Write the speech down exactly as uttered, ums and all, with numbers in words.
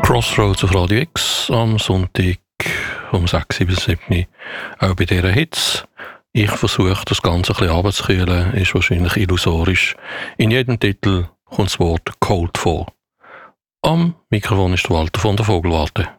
Crossroads auf Radio X am Sonntag um sechs bis sieben. Auch bei dieser Hitze. Ich versuche, das Ganze ein bisschen runterzukühlen, ist wahrscheinlich illusorisch. In jedem Titel kommt das Wort Cold vor. Am Mikrofon ist Walter von der Vogelwarte.